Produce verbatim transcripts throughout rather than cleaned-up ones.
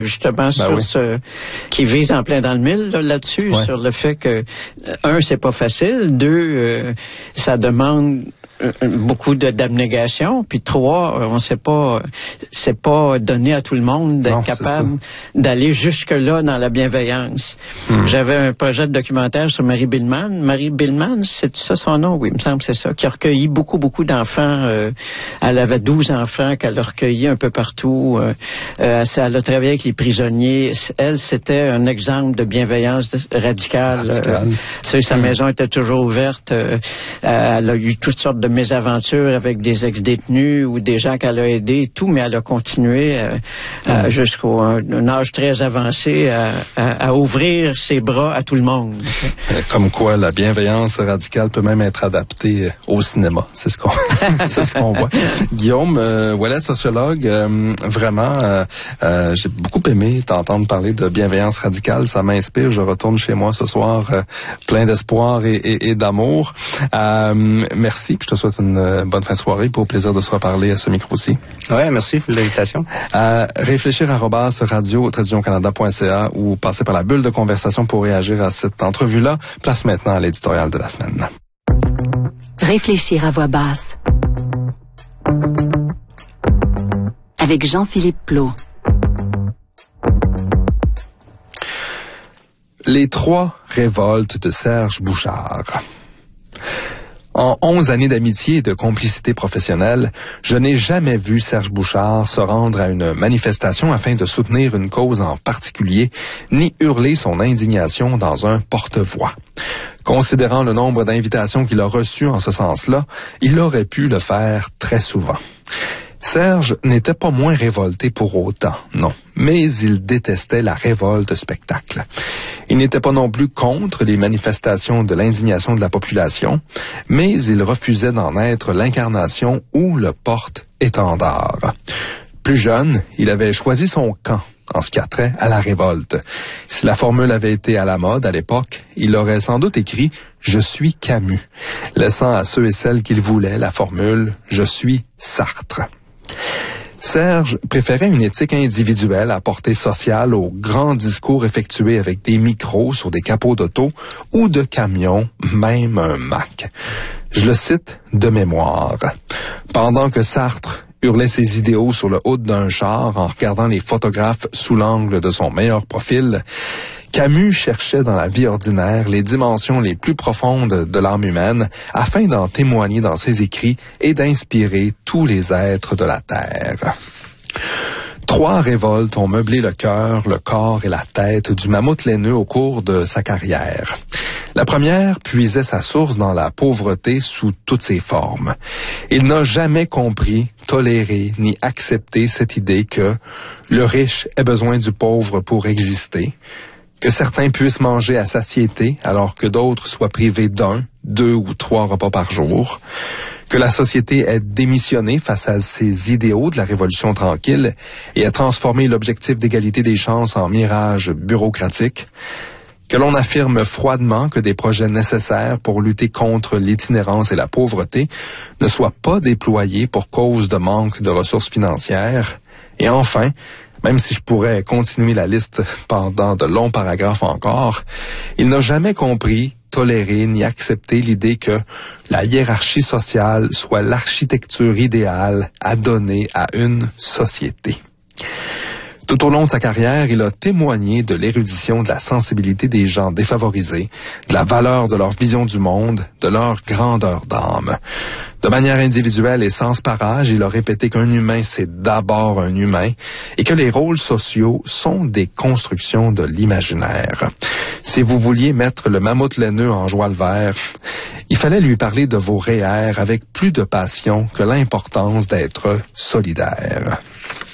Justement ben sur oui. ce qui vise en plein dans le mille là, là-dessus, ouais. Sur le fait que un, c'est pas facile, deux, euh, ça demande beaucoup de d'abnégation, puis trois, on sait pas, c'est pas donné à tout le monde d'être non, capable d'aller jusque là dans la bienveillance. Hmm. J'avais un projet de documentaire sur Marie Billman. Marie Billman, c'est ça son nom, oui, il me semble que c'est ça, qui a recueilli beaucoup beaucoup d'enfants. Euh, elle avait douze enfants qu'elle a recueillis un peu partout. Euh, euh, elle a travaillé avec les prisonniers. Elle, c'était un exemple de bienveillance radicale. radicale. Euh, tu sais, sa hmm. maison était toujours ouverte. Euh, elle a eu toutes sortes de mésaventures avec des ex-détenus ou des gens qu'elle a aidés, tout, mais elle a continué euh, euh, jusqu'au un, un âge très avancé à, à, à ouvrir ses bras à tout le monde. Comme quoi, la bienveillance radicale peut même être adaptée au cinéma. C'est ce qu'on, c'est ce qu'on voit. Guillaume euh, Ouellet, sociologue, euh, vraiment, euh, euh, j'ai beaucoup aimé t'entendre parler de bienveillance radicale. Ça m'inspire. Je retourne chez moi ce soir euh, plein d'espoir et, et, et d'amour. Euh, merci. Puis je te souhaite une bonne fin de soirée. Pour plaisir de se reparler à ce micro-ci. Ouais, merci pour l'invitation. Euh, réfléchir arobase radio traduction canada point c a ou passer par la bulle de conversation pour réagir à cette entrevue-là. Place maintenant à l'éditorial de la semaine. Réfléchir à voix basse. Avec Jean-Philippe Plot. Les trois révoltes de Serge Bouchard. En onze années d'amitié et de complicité professionnelle, je n'ai jamais vu Serge Bouchard se rendre à une manifestation afin de soutenir une cause en particulier, ni hurler son indignation dans un porte-voix. Considérant le nombre d'invitations qu'il a reçues en ce sens-là, il aurait pu le faire très souvent. Serge n'était pas moins révolté pour autant, non, mais il détestait la révolte spectacle. Il n'était pas non plus contre les manifestations de l'indignation de la population, mais il refusait d'en être l'incarnation ou le porte-étendard. Plus jeune, il avait choisi son camp en ce qui a trait à la révolte. Si la formule avait été à la mode à l'époque, il aurait sans doute écrit « Je suis Camus », laissant à ceux et celles qu'il voulait la formule « Je suis Sartre ». Serge préférait une éthique individuelle à portée sociale aux grands discours effectués avec des micros sur des capots d'auto ou de camions, même un Mac. Je le cite de mémoire. Pendant que Sartre hurlait ses idéaux sur le haut d'un char en regardant les photographes sous l'angle de son meilleur profil, Camus cherchait dans la vie ordinaire les dimensions les plus profondes de l'âme humaine afin d'en témoigner dans ses écrits et d'inspirer tous les êtres de la Terre. Trois révoltes ont meublé le cœur, le corps et la tête du mammouth laineux au cours de sa carrière. La première puisait sa source dans la pauvreté sous toutes ses formes. Il n'a jamais compris, toléré ni accepté cette idée que le riche ait besoin du pauvre pour exister, que certains puissent manger à satiété alors que d'autres soient privés d'un, deux ou trois repas par jour, que la société ait démissionné face à ces idéaux de la Révolution tranquille et a transformé l'objectif d'égalité des chances en mirage bureaucratique, que l'on affirme froidement que des projets nécessaires pour lutter contre l'itinérance et la pauvreté ne soient pas déployés pour cause de manque de ressources financières, et enfin, même si je pourrais continuer la liste pendant de longs paragraphes encore, il n'a jamais compris, toléré ni accepté l'idée que la hiérarchie sociale soit l'architecture idéale à donner à une société. Tout au long de sa carrière, il a témoigné de l'érudition, de la sensibilité des gens défavorisés, de la valeur de leur vision du monde, de leur grandeur d'âme. De manière individuelle et sans parage, il a répété qu'un humain, c'est d'abord un humain et que les rôles sociaux sont des constructions de l'imaginaire. Si vous vouliez mettre le mammouth laineux en joie le vert, il fallait lui parler de vos R E E R avec plus de passion que l'importance d'être solidaire.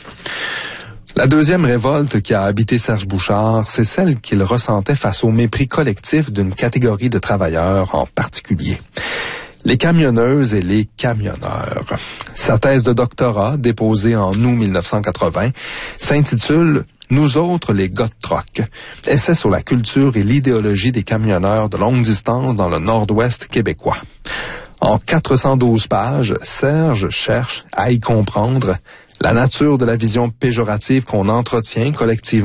La deuxième révolte qui a habité Serge Bouchard, c'est celle qu'il ressentait face au mépris collectif d'une catégorie de travailleurs en particulier. Les camionneuses et les camionneurs. Sa thèse de doctorat, déposée en août mille neuf cent quatre-vingts, s'intitule « Nous autres, les gars de troc », essai sur la culture et l'idéologie des camionneurs de longue distance dans le nord-ouest québécois. En quatre cent douze pages, Serge cherche à y comprendre la nature de la vision péjorative qu'on entretient collectivement